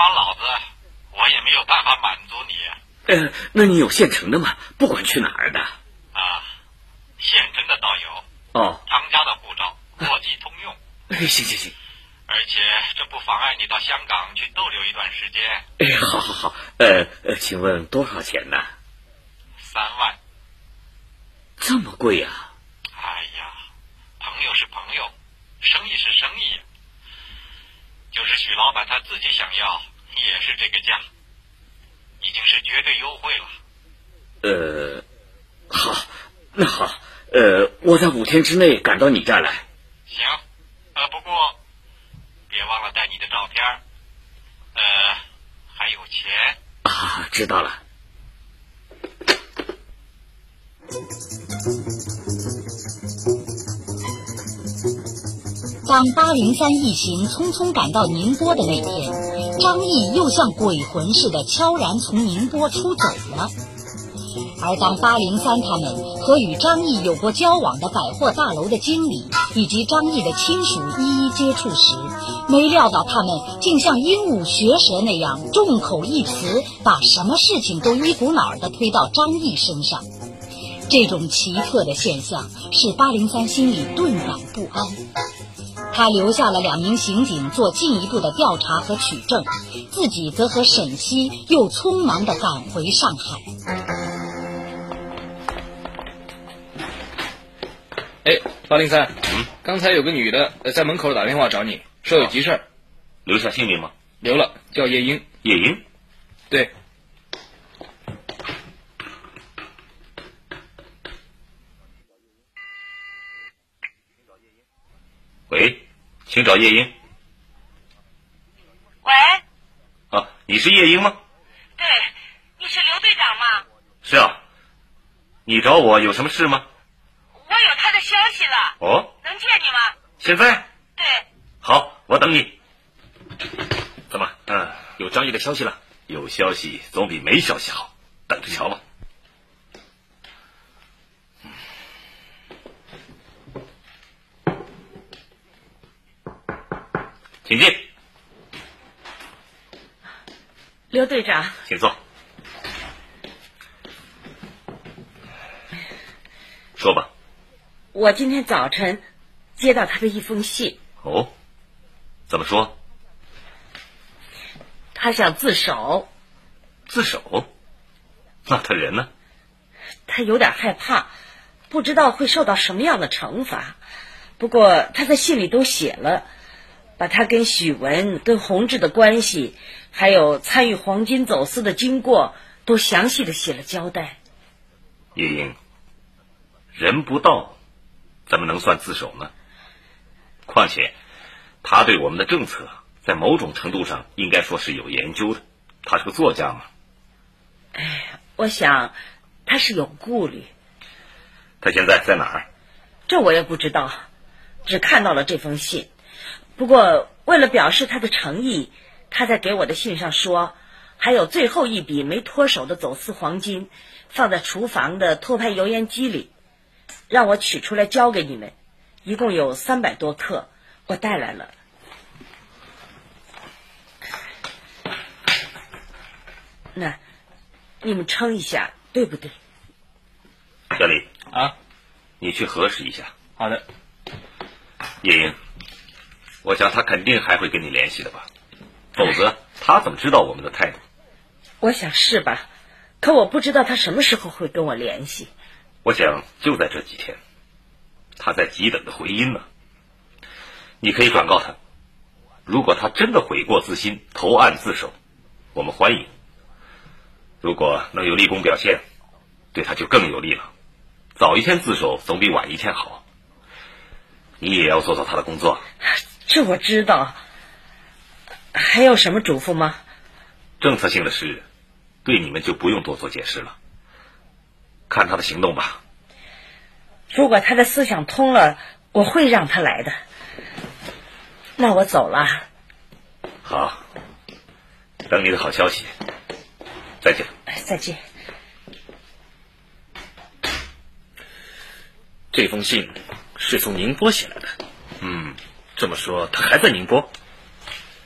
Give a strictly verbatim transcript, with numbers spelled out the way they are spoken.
帮老子，我也没有办法满足你。 呃，那你有现成的吗？不管去哪儿的。 啊，现成的倒有。 哦， 张家的护照，国际通用。 哎，行行行。 而且这不妨碍你到香港去逗留一段时间。 哎，好好好。呃呃，请问多少钱呢？ 三万。 这么贵呀？ 哎呀，朋友是朋友，生意是生意。就是许老板他自己想要，也是这个价，已经是绝对优惠了。 呃，好，那好，呃，我在五天之内赶到你这儿来。 行，呃，不过别忘了带你的照片，呃，还有钱。 啊，知道了。 当八零三一行匆匆赶到宁波的那天，张毅又像鬼魂似的悄然从宁波出走了。而当八零三他们和与张毅有过交往的百货大楼的经理以及张毅的亲属一一接触时，没料到他们竟像鹦鹉学舌那样众口一词，把什么事情都一股脑儿地推到张毅身上。这种奇特的现象使八零三心里顿感不安。他留下了两名刑警做进一步的调查和取证，自己则和沈西又匆忙地赶回上海。 哎，八零三，嗯，刚才有个女的在门口打电话找你，说有急事儿。 留下姓名吗？ 留了，叫叶英。 叶英？ 对。 喂，请找叶英。 喂。 啊，你是叶英吗？ 对，你是刘队长吗？ 是啊。你找我有什么事吗？ 我有他的消息了。 哦。 能见你吗？ 现在？ 对。 好，我等你。怎么？嗯，有张毅的消息了？有消息总比没消息好，等着瞧吧。请进。 刘队长， 请坐。说吧。 我今天早晨接到他的一封信。 哦，怎么说？ 他想自首。 自首？那他人呢？ 他有点害怕，不知道会受到什么样的惩罚。不过他在信里都写了，把他跟许文、跟洪志的关系，还有参与黄金走私的经过，都详细的写了交代。 叶英，人不到，怎么能算自首呢？况且，他对我们的政策，在某种程度上应该说是有研究的。他是个作家嘛。 哎，我想他是有顾虑。 他现在在哪儿？ 这我也不知道，只看到了这封信。不过为了表示他的诚意，他在给我的信上说，还有最后一笔没脱手的走私黄金，放在厨房的脱拍油烟机里，让我取出来交给你们，一共有三百多克，我带来了。那你们称一下，对不对？ 小李啊， 你去核实一下。 好的。 叶英，我想他肯定还会跟你联系的吧，否则他怎么知道我们的态度？ 我想是吧，可我不知道他什么时候会跟我联系。 我想就在这几天，他在急等的回音呢。你可以转告他，如果他真的悔过自新，投案自首，我们欢迎。如果能有立功表现，对他就更有利了。早一天自首总比晚一天好。你也要做到他的工作。 这我知道。还有什么嘱咐吗？ 政策性的事，对你们就不用多做解释了。看他的行动吧。 如果他的思想通了，我会让他来的。那我走了。 好，等你的好消息。再见。 再见。 这封信是从宁波写来的。嗯，这么说他还在宁波？